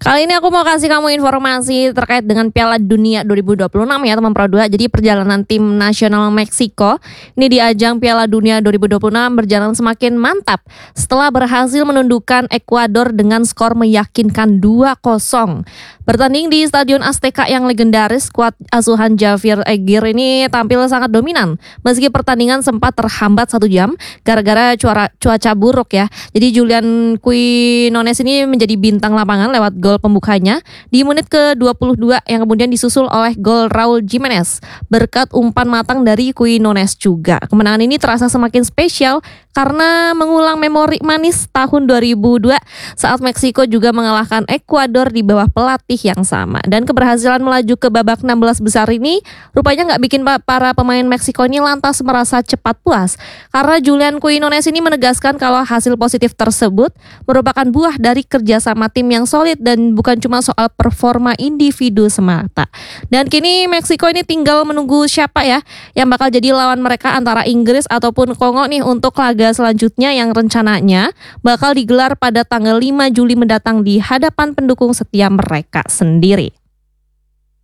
Kali ini aku mau kasih kamu informasi terkait dengan Piala Dunia 2026 ya teman Pro 2. Jadi perjalanan tim nasional Meksiko ini di ajang Piala Dunia 2026 berjalan semakin mantap setelah berhasil menundukkan Ekuador dengan skor meyakinkan 2-0. Bertanding di Stadion Azteca yang legendaris, skuad asuhan Javier Aguirre ini tampil sangat dominan meski pertandingan sempat terhambat 1 jam gara-gara cuaca buruk ya. Jadi Julian Quinones ini menjadi bintang lapangan lewat gol pembukanya di menit ke-22 yang kemudian disusul oleh gol Raul Jimenez berkat umpan matang dari Quinones juga. Kemenangan ini terasa semakin spesial karena mengulang memori manis tahun 2002 saat Meksiko juga mengalahkan Ekuador di bawah pelatih yang sama. Dan keberhasilan melaju ke babak 16 besar ini rupanya nggak bikin para pemain Meksiko ini lantas merasa cepat puas karena Julian Quinones ini menegaskan kalau hasil positif tersebut merupakan buah dari kerjasama tim yang solid dan bukan cuma soal performa individu semata. Dan kini Meksiko ini tinggal menunggu siapa ya yang bakal jadi lawan mereka antara Inggris ataupun Kongo nih untuk laga selanjutnya yang rencananya bakal digelar pada tanggal 5 Juli mendatang di hadapan pendukung setia mereka sendiri.